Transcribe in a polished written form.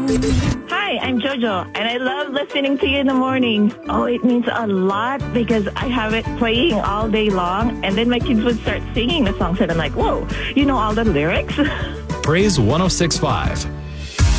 Hi, I'm Jojo, and I love listening to you in the morning. Oh, it means a lot because I have it playing all day long, and then my kids would start singing the songs, and I'm like, whoa, you know all the lyrics? Praise 106.5.